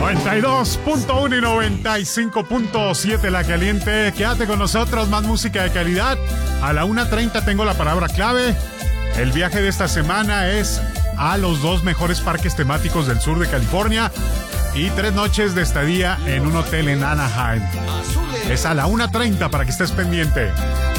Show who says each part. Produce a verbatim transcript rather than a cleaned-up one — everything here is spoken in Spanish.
Speaker 1: noventa y dos punto uno y noventa y cinco punto siete La Caliente. Quédate con nosotros, más música de calidad. A la una treinta tengo la palabra clave. El viaje de esta semana es a los dos mejores parques temáticos del sur de California y tres noches de estadía en un hotel en Anaheim. Es a la una treinta para que estés pendiente.